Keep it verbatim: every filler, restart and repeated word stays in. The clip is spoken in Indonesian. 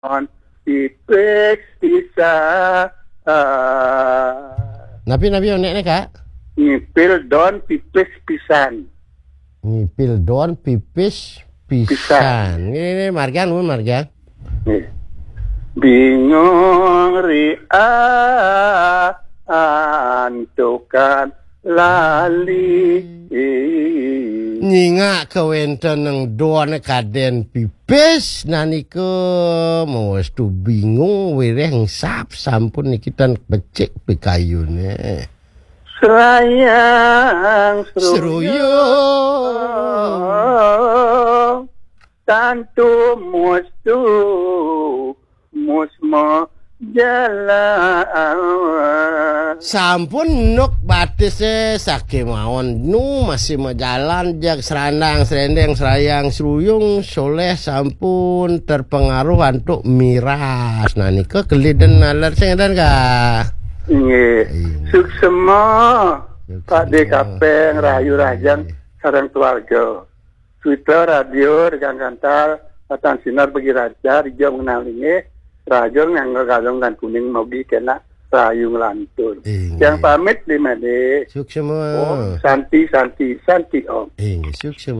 on pipes bisa uh, Napi napi onek ne kak. ngipil don pipes pisan. Ngipil don pipis pisan. Ini, ini margan mun margan. Nih. Bingung ria antukan lali. Nyinga kawenten ng don kaden pipis naniko mau stu bingung wireh sap sampun niki tan becik pikayune. Serayang Seruyung tantu mustu musma jalan. Sampun nuk batise sake mawon nu masih mau jalan jak serandang serendeng serayang seruyung soleh sampun terpengaruh antuk miras naniko keliden nalar sengedan ka. Nggih, suksema Pak D K P Rahayu Rajang sareng keluarga. Twitter radio rekan kantal Patan Sinar bagi Raja Rijo mengenalinya Rajang yang ngegalong dan kuning mau kena Rahayu ngelantur. Yang pamit di mana? Suksema. Oh, Santi Santi Santi Om. Eh, suksema.